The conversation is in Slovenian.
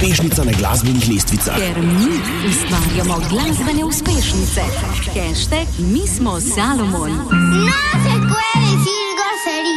uspešnica na glasbenih lestvicah. Ker mi ustvarjamo glasbene uspešnice. #mismo Salomon. No se puede decir grosería.